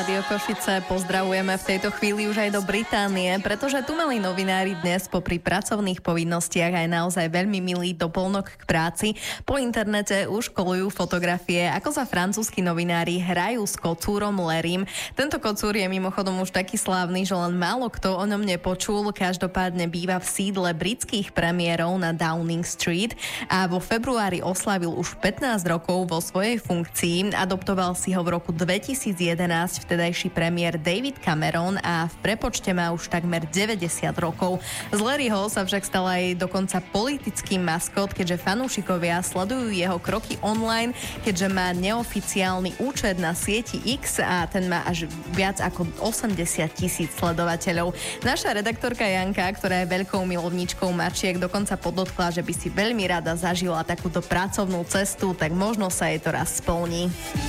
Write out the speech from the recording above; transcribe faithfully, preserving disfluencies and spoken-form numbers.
Radio Košice pozdravujeme v tejto chvíli už aj do Británie, pretože tu mali novinári dnes popri pracovných povinnostiach aj naozaj veľmi milý doplnok k práci. Po internete už kolujú fotografie, ako sa francúzski novinári hrajú s kocúrom Larrym. Tento kocúr je mimochodom už taký slávny, že len málo kto o ňom nepočul. Každopádne býva v sídle britských premiérov na Downing Street a vo februári oslavil už pätnásť rokov vo svojej funkcii. Adoptoval si ho v roku dvetisícjedenásť vtedajší premiér David Cameron a v prepočte má už takmer deväťdesiat rokov. Z Larryho sa však stal aj dokonca politický maskot, keďže fanúšikovia sledujú jeho kroky online, keďže má neoficiálny účet na sieti X a ten má až viac ako osemdesiat tisíc sledovateľov. Naša redaktorka Janka, ktorá je veľkou milovníčkou mačiek, dokonca podotkla, že by si veľmi rada zažila takúto pracovnú cestu, tak možno sa jej to raz splní.